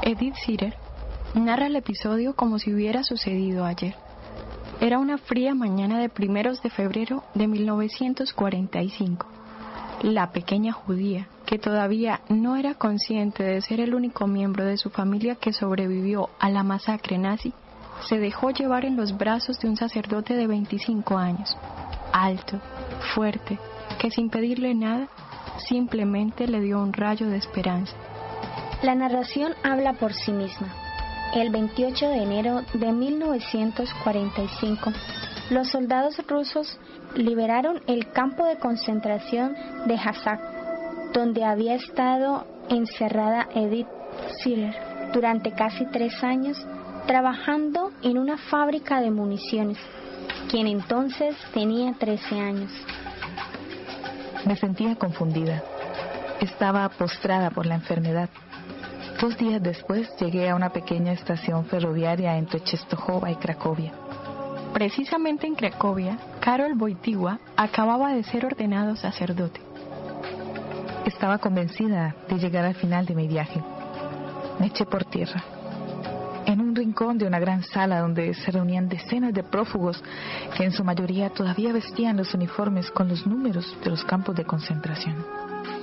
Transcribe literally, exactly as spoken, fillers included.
Edith Sitter narra el episodio como si hubiera sucedido ayer. Era una fría mañana de primeros de febrero de mil novecientos cuarenta y cinco. La pequeña judía, que todavía no era consciente de ser el único miembro de su familia que sobrevivió a la masacre nazi, se dejó llevar en los brazos de un sacerdote de veinticinco años, alto, fuerte, que sin pedirle nada, simplemente le dio un rayo de esperanza. La narración habla por sí misma. El veintiocho de enero de mil novecientos cuarenta y cinco, los soldados rusos liberaron el campo de concentración de Hassan, donde había estado encerrada Edith Sitter durante casi tres años, trabajando en una fábrica de municiones, quien entonces tenía trece años. Me sentía confundida. Estaba postrada por la enfermedad. Dos días después llegué a una pequeña estación ferroviaria entre Czestochowa y Cracovia. Precisamente en Cracovia, Karol Wojtyła acababa de ser ordenado sacerdote. Estaba convencida de llegar al final de mi viaje. Me eché por tierra. En un rincón de una gran sala donde se reunían decenas de prófugos que en su mayoría todavía vestían los uniformes con los números de los campos de concentración.